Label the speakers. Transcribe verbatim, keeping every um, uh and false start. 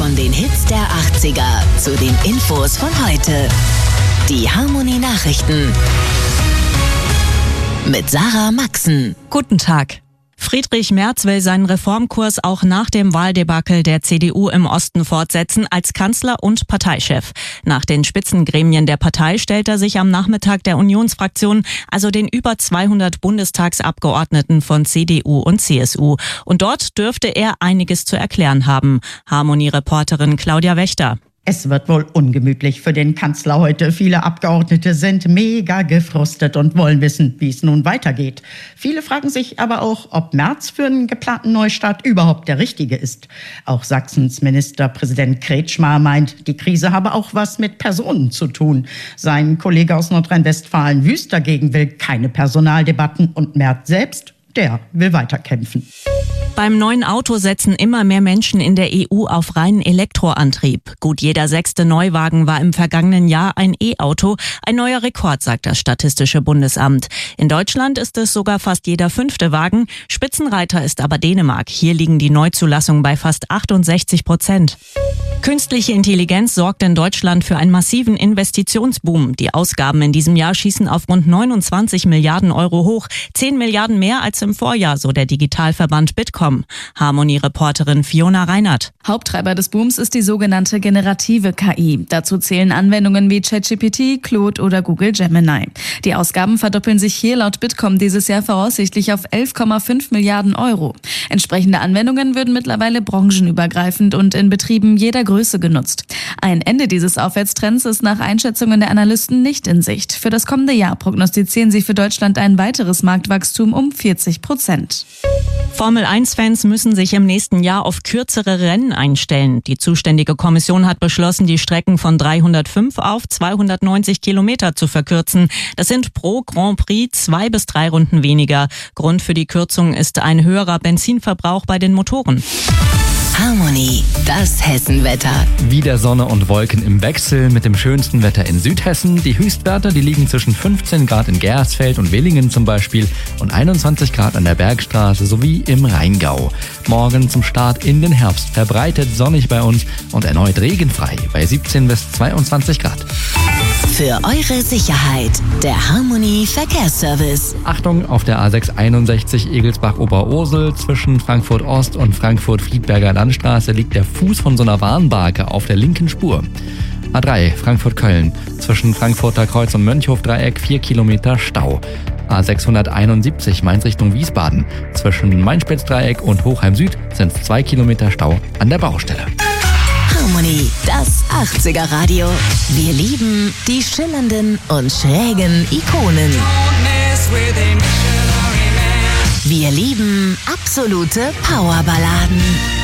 Speaker 1: Von den Hits der achtziger zu den Infos von heute. Die Harmony Nachrichten mit Sarah Maxen.
Speaker 2: Guten Tag. Friedrich Merz will seinen Reformkurs auch nach dem Wahldebakel der C D U im Osten fortsetzen als Kanzler und Parteichef. Nach den Spitzengremien der Partei stellt er sich am Nachmittag der Unionsfraktion, also den über zweihundert Bundestagsabgeordneten von C D U und C S U. Und dort dürfte er einiges zu erklären haben. Harmony-Reporterin Claudia Wächter.
Speaker 3: Es wird wohl ungemütlich für den Kanzler heute. Viele Abgeordnete sind mega gefrustet und wollen wissen, wie es nun weitergeht. Viele fragen sich aber auch, ob Merz für einen geplanten Neustart überhaupt der Richtige ist. Auch Sachsens Ministerpräsident Kretschmer meint, die Krise habe auch was mit Personen zu tun. Sein Kollege aus Nordrhein-Westfalen Wüst dagegen will keine Personaldebatten und Merz selbst, der will weiterkämpfen.
Speaker 2: Beim neuen Auto setzen immer mehr Menschen in der E U auf reinen Elektroantrieb. Gut jeder sechste Neuwagen war im vergangenen Jahr ein E-Auto. Ein neuer Rekord, sagt das Statistische Bundesamt. In Deutschland ist es sogar fast jeder fünfte Wagen. Spitzenreiter ist aber Dänemark. Hier liegen die Neuzulassungen bei fast achtundsechzig Prozent. Künstliche Intelligenz sorgt in Deutschland für einen massiven Investitionsboom. Die Ausgaben in diesem Jahr schießen auf rund neunundzwanzig Milliarden Euro hoch. zehn Milliarden mehr als im Vorjahr, so der Digitalverband Bitkom. Harmony-Reporterin Fiona Reinhardt.
Speaker 4: Haupttreiber des Booms ist die sogenannte generative K I. Dazu zählen Anwendungen wie ChatGPT, Claude oder Google Gemini. Die Ausgaben verdoppeln sich hier laut Bitkom dieses Jahr voraussichtlich auf elf Komma fünf Milliarden Euro. Entsprechende Anwendungen würden mittlerweile branchenübergreifend und in Betrieben jeder Größe genutzt. Ein Ende dieses Aufwärtstrends ist nach Einschätzungen der Analysten nicht in Sicht. Für das kommende Jahr prognostizieren sie für Deutschland ein weiteres Marktwachstum um vierzig Prozent.
Speaker 2: Formel eins Fans müssen sich im nächsten Jahr auf kürzere Rennen einstellen. Die zuständige Kommission hat beschlossen, die Strecken von dreihundertfünf auf zweihundertneunzig Kilometer zu verkürzen. Das sind pro Grand Prix zwei bis drei Runden weniger. Grund für die Kürzung ist ein höherer Benzinverbrauch bei den Motoren.
Speaker 1: Harmony, das Hessenwetter.
Speaker 5: Wieder Sonne und Wolken im Wechsel mit dem schönsten Wetter in Südhessen. Die Höchstwerte, die liegen zwischen fünfzehn Grad in Gersfeld und Willingen zum Beispiel und einundzwanzig Grad an der Bergstraße sowie im Rheingau. Morgen zum Start in den Herbst verbreitet sonnig bei uns und erneut regenfrei bei siebzehn bis zweiundzwanzig Grad.
Speaker 1: Für eure Sicherheit, der Harmony Verkehrsservice.
Speaker 5: Achtung, auf der A sechs einundsechzig Egelsbach-Oberursel zwischen Frankfurt Ost und Frankfurt-Friedberger Landstraße liegt der Fuß von so einer Warnbarke auf der linken Spur. A drei Frankfurt-Köln zwischen Frankfurter Kreuz und Mönchhof-Dreieck vier Kilometer Stau. A sechshunderteinundsiebzig Mainz Richtung Wiesbaden zwischen Mainspitz-Dreieck und Hochheim Süd sind zwei Kilometer Stau an der Baustelle.
Speaker 1: Harmony, das achtziger Radio. Wir lieben die schillernden und schrägen Ikonen. Wir lieben absolute Powerballaden.